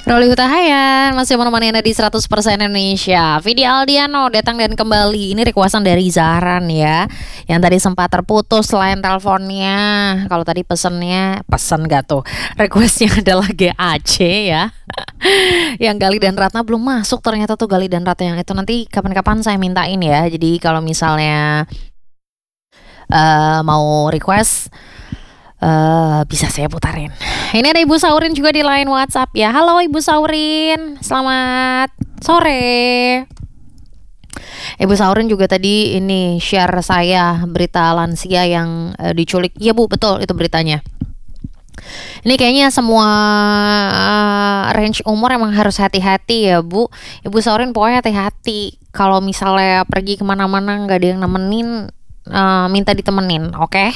Roli Hutahayan masih menemani Anda di 100% Indonesia. Vidi Aldiano datang dan kembali. Ini requestan dari Zahran ya, yang tadi sempat terputus line teleponnya. Kalau tadi pesen gak tuh, requestnya adalah GAC ya. Yang Gali dan Ratna belum masuk ternyata tuh, Gali dan Ratna yang itu nanti kapan-kapan saya mintain ya. Jadi kalau misalnya mau request, bisa saya putarin. Ini ada Ibu Saurin juga di line WhatsApp ya. Halo Ibu Saurin, selamat sore. Ibu Saurin juga tadi ini share saya berita lansia yang diculik. Iya Bu, betul itu beritanya. Ini kayaknya semua range umur emang harus hati-hati ya Bu. Ibu Saurin pokoknya hati-hati. Kalau misalnya pergi kemana-mana gak ada yang nemenin, minta ditemenin, oke?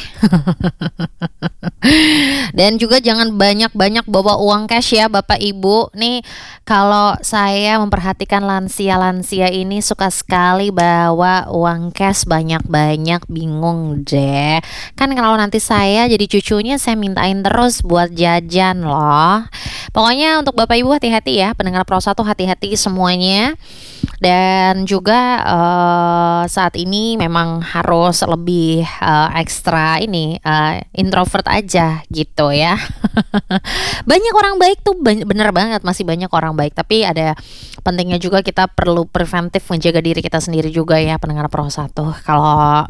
Dan juga jangan banyak-banyak bawa uang cash ya Bapak Ibu. Nih kalau saya memperhatikan lansia-lansia ini suka sekali bawa uang cash banyak-banyak, bingung deh. Kan kalau nanti saya jadi cucunya saya mintain terus buat jajan loh. Pokoknya untuk Bapak Ibu hati-hati ya, pendengar Pro 1 hati-hati semuanya. Dan juga saat ini memang harus lebih ekstra ini introvert aja gitu ya. Banyak orang baik tuh, bener banget masih banyak orang baik, tapi ada pentingnya juga kita perlu preventif menjaga diri kita sendiri juga ya pendengar Pro 1. Kalau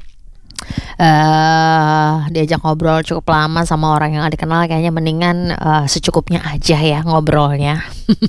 diajak ngobrol cukup lama sama orang yang gak dikenal, kayaknya mendingan secukupnya aja ya ngobrolnya.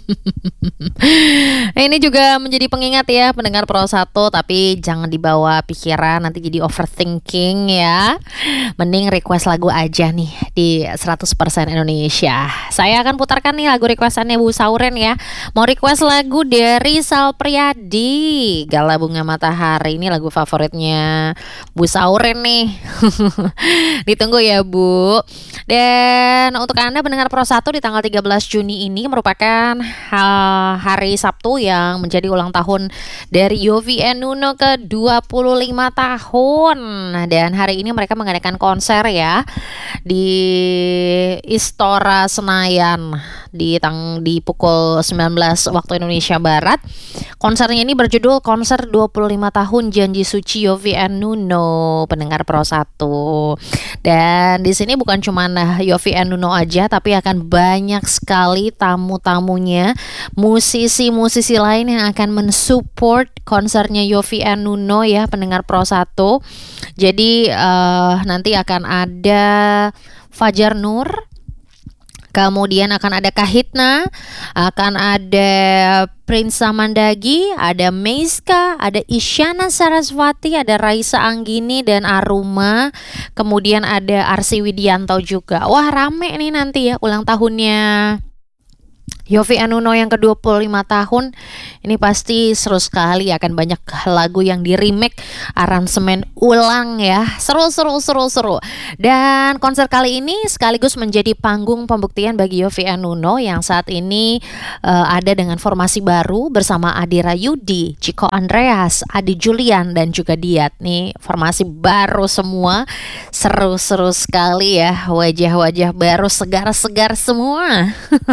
Ini juga menjadi pengingat ya pendengar Pro 1, tapi jangan dibawa pikiran nanti jadi overthinking ya. Mending request lagu aja nih di 100% Indonesia. Saya akan putarkan nih lagu requestannya Bu Sauren ya. Mau request lagu dari Sal Priadi, Gala Bunga Matahari. Ini lagu favoritnya Bu Sauren nih. Ditunggu ya Bu. Dan untuk Anda pendengar Pro 1, di tanggal 13 Juni ini merupakan hari Sabtu yang menjadi ulang tahun dari Yovie and Nuno ke 25 tahun. Dan hari ini mereka mengadakan konser ya di Istora Senayan di pukul 19 waktu Indonesia Barat. Konsernya ini berjudul Konser 25 Tahun Janji Suci Yovie and Nuno, pendengar Pro 1. Dan di sini bukan cuma Yovie and Nuno aja, tapi akan banyak sekali tamu-tamunya, musisi-musisi lain yang akan mensupport konsernya Yovie and Nuno ya pendengar Pro 1. Jadi nanti akan ada Fajar Nur, kemudian akan ada Kahitna, akan ada Prince Samandagi, ada Meiska, ada Isyana Sarasvati, ada Raisa Anggini dan Aruma, kemudian ada Arsy Widianto juga. Wah rame nih nanti ya ulang tahunnya Yovie and Nuno yang ke-25 tahun. Ini pasti seru sekali, akan banyak lagu yang di remake, aransemen ulang ya. Seru. Dan konser kali ini sekaligus menjadi panggung pembuktian bagi Yovie and Nuno yang saat ini ada dengan formasi baru bersama Adi Rayudi, Chico Andreas, Adi Julian dan juga Diat. Nih formasi baru semua, seru sekali ya, wajah-wajah baru segar-segar semua.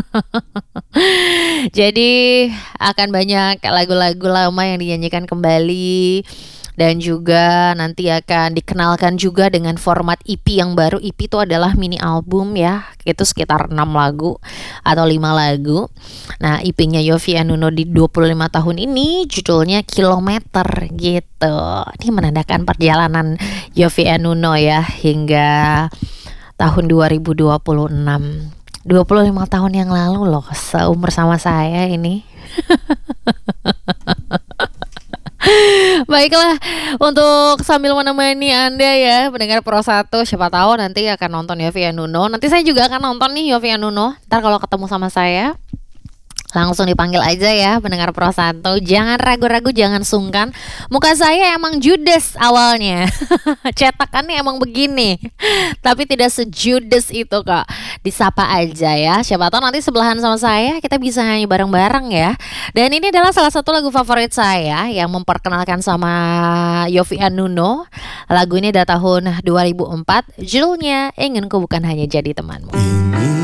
Jadi akan banyak lagu-lagu lama yang dinyanyikan kembali, dan juga nanti akan dikenalkan juga dengan format EP yang baru. EP itu adalah mini album ya, itu sekitar 6 lagu atau 5 lagu. Nah EP-nya Yovie and Nuno di 25 tahun ini judulnya Kilometer gitu. Ini menandakan perjalanan Yovie and Nuno ya hingga tahun 2026. 25 tahun yang lalu loh, seumur sama saya ini. Baiklah, untuk sambil menemani Anda ya pendengar Pro 1, siapa tahu nanti akan nonton Yovie and Nuno. Nanti saya juga akan nonton nih Yovie and Nuno. Ntar kalau ketemu sama saya langsung dipanggil aja ya pendengar Pro 1. Jangan ragu-ragu, jangan sungkan. Muka saya emang judes awalnya. Cetakannya emang begini, tapi tidak sejudes itu kok. Disapa aja ya, siapa tahu nanti sebelahan sama saya, kita bisa nyanyi bareng-bareng ya. Dan ini adalah salah satu lagu favorit saya yang memperkenalkan sama Yovie and Nuno. Lagu ini dari tahun 2004, judulnya Inginku Bukan Hanya Jadi Temanmu.